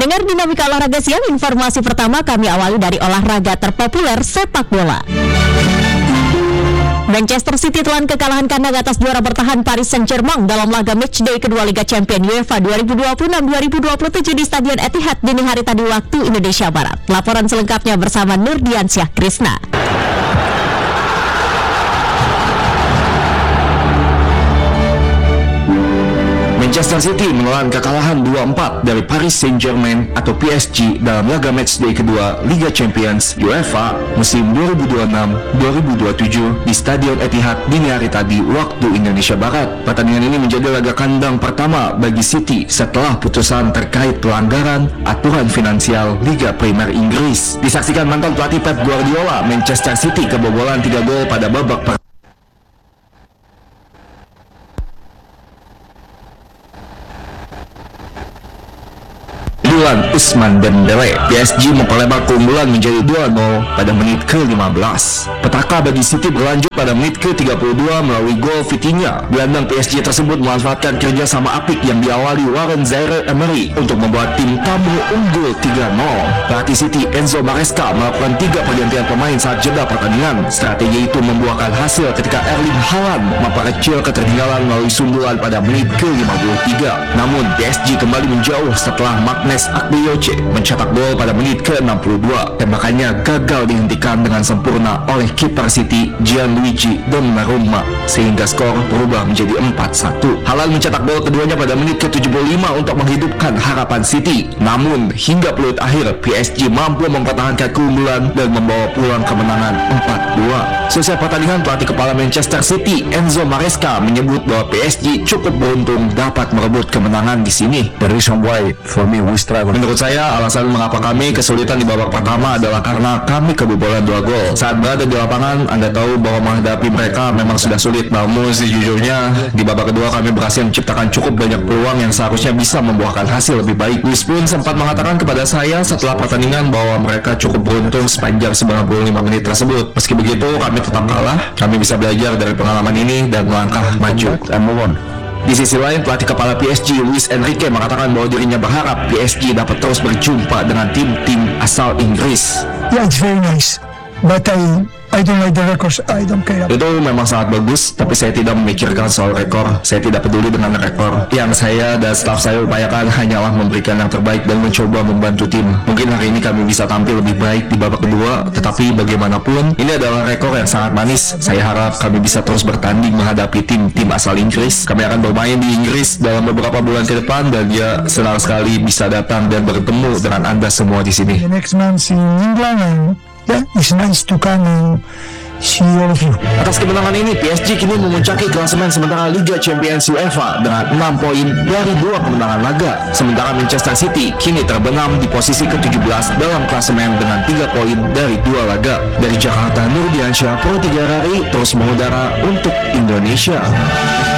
Pendengar Dinamika Olahraga Siang, informasi pertama kami awali dari olahraga terpopuler sepak bola. Manchester City telan kekalahan kandang atas juara bertahan Paris Saint-Germain dalam laga matchday kedua Liga Champions UEFA 2026-2027 di Stadion Etihad dini hari tadi waktu Indonesia Barat. Laporan selengkapnya bersama Nurdiansyah Krisna. Manchester City menelan kekalahan 2-4 dari Paris Saint-Germain atau PSG dalam laga matchday kedua Liga Champions UEFA musim 2026-2027 di Stadion Etihad dini hari tadi waktu Indonesia Barat. Pertandingan ini menjadi laga kandang pertama bagi City setelah putusan terkait pelanggaran aturan finansial Liga Premier Inggris. Disaksikan mantan pelatih Pep Guardiola, Manchester City kebobolan 3 gol pada babak pertama. Ousmane Dembélé. PSG memperlebar keunggulan menjadi 2-0 pada menit ke-15. Petaka bagi City berlanjut pada menit ke-32 melalui gol Vitinha. Gelandang PSG tersebut memanfaatkan kerjasama apik yang diawali Warren Zaïre-Emery untuk membuat tim tamu unggul 3-0. Pelatih City Enzo Maresca melakukan 3 pergantian pemain saat jeda pertandingan. Strategi itu membuahkan hasil ketika Erling Haaland memperkecil ketertinggalan melalui sundulan pada menit ke-53. Namun PSG kembali menjauh setelah Magnus Akbioce mencetak gol pada menit ke-62. Tembakannya gagal dihentikan dengan sempurna oleh kiper City Gianluigi Donnarumma sehingga skor berubah menjadi 4-1. Haaland mencetak gol keduanya pada menit ke-75 untuk menghidupkan harapan City. Namun hingga peluit akhir PSG mampu mempertahankan keunggulan dan membawa pulang kemenangan 4-2. Selesai pertandingan, pelatih kepala Manchester City Enzo Maresca menyebut bahwa PSG cukup beruntung dapat merebut kemenangan di sini. The reason why for me we struggle. Menurut saya, alasan mengapa kami kesulitan di babak pertama adalah karena kami kebobolan 2 gol. Saat berada di lapangan, Anda tahu bahwa menghadapi mereka memang sudah sulit. Namun sejujurnya, di babak kedua kami berhasil menciptakan cukup banyak peluang yang seharusnya bisa membuahkan hasil lebih baik. Luis pun sempat mengatakan kepada saya setelah pertandingan bahwa mereka cukup beruntung sepanjang 95 menit tersebut. Meski begitu, kami tetap kalah. Kami bisa belajar dari pengalaman ini dan melangkah maju. Di sisi lain, pelatih kepala PSG Luis Enrique mengatakan bahwa dirinya berharap PSG dapat terus berjumpa dengan tim-tim asal Inggris. Yeah, it's very nice, but I don't like the records. I don't care. Itu memang sangat bagus, tapi saya tidak memikirkan soal rekor. Saya tidak peduli dengan rekor. Yang saya dan staf saya upayakan hanyalah memberikan yang terbaik dan mencoba membantu tim. Mungkin hari ini kami bisa tampil lebih baik di babak kedua, tetapi bagaimanapun ini adalah rekor yang sangat manis. Saya harap kami bisa terus bertanding menghadapi tim-tim asal Inggris. Kami akan bermain di Inggris dalam beberapa bulan ke depan dan dia senang sekali bisa datang dan bertemu dengan Anda semua di sini. The next month in England, and yeah, it's nice to come and see all of you. Atas kemenangan ini, PSG kini memuncaki klasemen sementara Liga Champions UEFA dengan 6 poin dari 2 kemenangan laga. Sementara Manchester City kini terbenam di posisi ke-17 dalam klasemen dengan 3 poin dari 2 laga. Dari Jakarta, Nurdiansyah, Pro 3 Rari, terus mengudara untuk Indonesia.